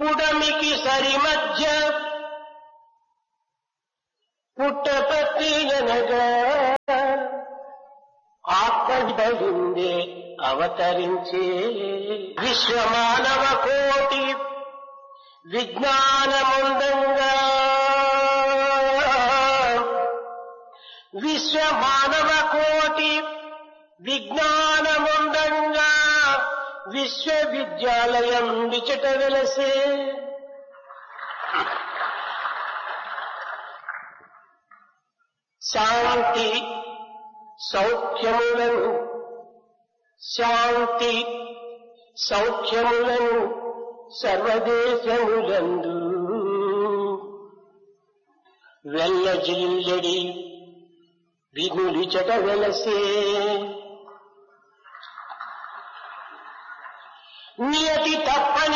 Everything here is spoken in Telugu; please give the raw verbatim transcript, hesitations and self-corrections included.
పుడమికి సరి మధ్య పుట్టపత్తి అనగా ఆత్మవిధుందే అవతరించే విశ్వమానవ కోటి విజ్ఞానముందంగా విశ్వమానవ కోటి విజ్ఞానముందంగా విశ్వవిద్యాలయం విచట వెలసే శాంతి సౌఖ్యములను శాంతి సౌఖ్యములను సర్వదేశములందు వెల్లజిల్లడి వినులిచట వెలసే నియతి తప్పని